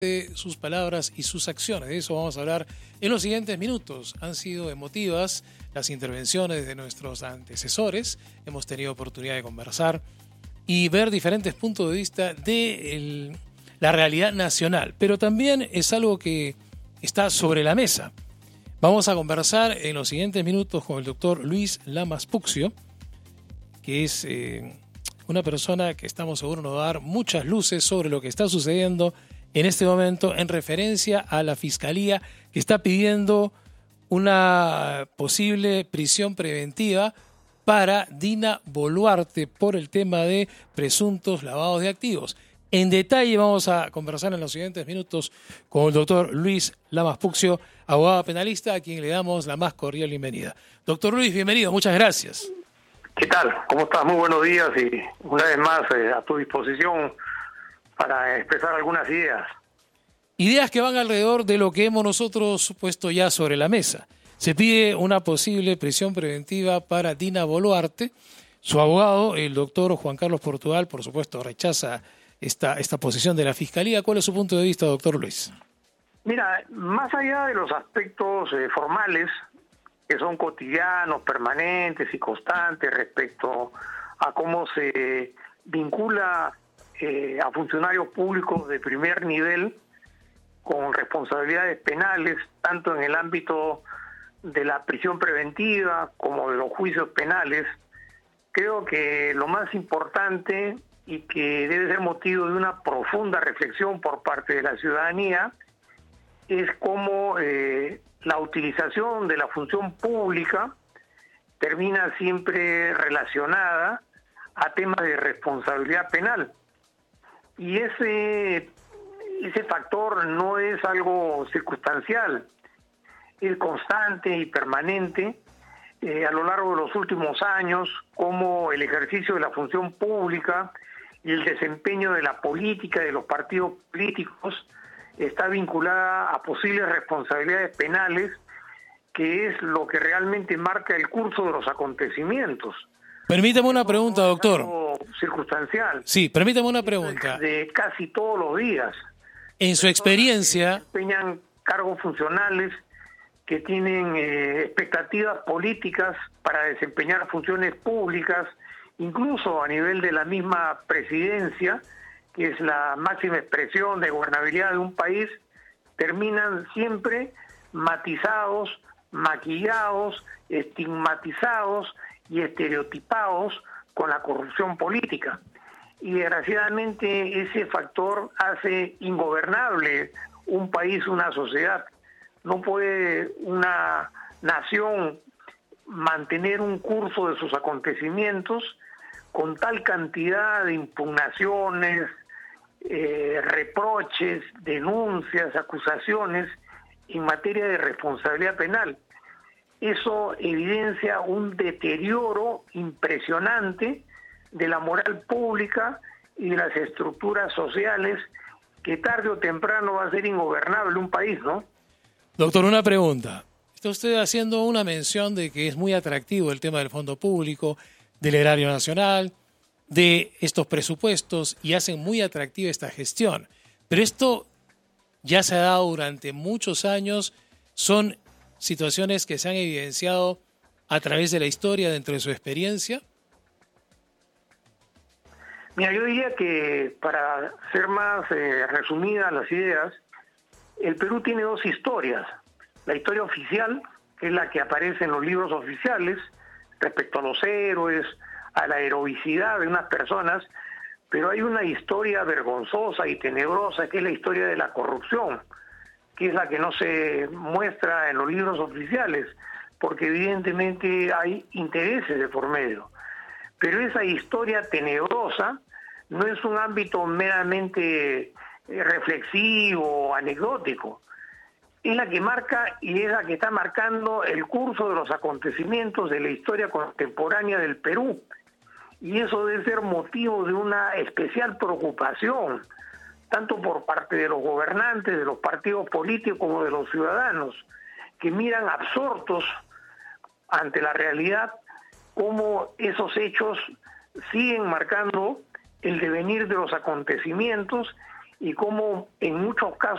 de sus palabras y sus acciones. De eso vamos a hablar en los siguientes minutos. Han sido emotivas las intervenciones de nuestros antecesores. Hemos tenido oportunidad de conversar y ver diferentes puntos de vista de la realidad nacional. Pero también es algo que está sobre la mesa. Vamos a conversar en los siguientes minutos con el doctor Luis Lamas Puccio, que es una persona que estamos seguros nos va a dar muchas luces sobre lo que está sucediendo en este momento en referencia a la Fiscalía, que está pidiendo una posible prisión preventiva para Dina Boluarte por el tema de presuntos lavados de activos. En detalle vamos a conversar en los siguientes minutos con el doctor Luis Lamas Puccio, abogado penalista, a quien le damos la más cordial bienvenida. Doctor Luis, bienvenido, muchas gracias. ¿Qué tal? ¿Cómo estás? Muy buenos días y una vez más a tu disposición para expresar algunas ideas. Ideas que van alrededor de lo que hemos nosotros puesto ya sobre la mesa. Se pide una posible prisión preventiva para Dina Boluarte. Su abogado, el doctor Juan Carlos Portugal, por supuesto, rechaza esta posición de la Fiscalía. ¿Cuál es su punto de vista, doctor Luis? Mira, más allá de los aspectos formales, que son cotidianos, permanentes y constantes respecto a cómo se vincula a funcionarios públicos de primer nivel con responsabilidades penales, tanto en el ámbito de la prisión preventiva como de los juicios penales, creo que lo más importante y que debe ser motivo de una profunda reflexión por parte de la ciudadanía es cómo la utilización de la función pública termina siempre relacionada a temas de responsabilidad penal. Y ese factor no es algo circunstancial, es constante y permanente a lo largo de los últimos años, como el ejercicio de la función pública y el desempeño de la política de los partidos políticos está vinculada a posibles responsabilidades penales, que es lo que realmente marca el curso de los acontecimientos. Permítame una pregunta, doctor. Circunstancial. Sí, permítame una pregunta. De casi todos los días. En su experiencia... Desempeñan cargos funcionales que tienen expectativas políticas para desempeñar funciones públicas, incluso a nivel de la misma presidencia, que es la máxima expresión de gobernabilidad de un país, terminan siempre matizados, maquillados, estigmatizados y estereotipados con la corrupción política. Y desgraciadamente ese factor hace ingobernable un país, una sociedad. No puede una nación mantener un curso de sus acontecimientos con tal cantidad de impugnaciones, reproches, denuncias, acusaciones en materia de responsabilidad penal. Eso evidencia un deterioro impresionante de la moral pública y de las estructuras sociales que tarde o temprano va a ser ingobernable un país, ¿no? Doctor, una pregunta. Está usted haciendo una mención de que es muy atractivo el tema del fondo público, del erario nacional, de estos presupuestos, y hacen muy atractiva esta gestión. Pero esto ya se ha dado durante muchos años, son situaciones que se han evidenciado a través de la historia dentro de su experiencia. Mira, yo diría que para ser más resumidas las ideas, el Perú tiene dos historias. La historia oficial, que es la que aparece en los libros oficiales, respecto a los héroes, a la heroicidad de unas personas, pero hay una historia vergonzosa y tenebrosa, que es la historia de la corrupción, que es la que no se muestra en los libros oficiales, porque evidentemente hay intereses de por medio. Pero esa historia tenebrosa no es un ámbito meramente reflexivo, anecdótico. Es la que marca y es la que está marcando el curso de los acontecimientos de la historia contemporánea del Perú. Y eso debe ser motivo de una especial preocupación, tanto por parte de los gobernantes, de los partidos políticos, como de los ciudadanos, que miran absortos ante la realidad cómo esos hechos siguen marcando el devenir de los acontecimientos y cómo en muchos casos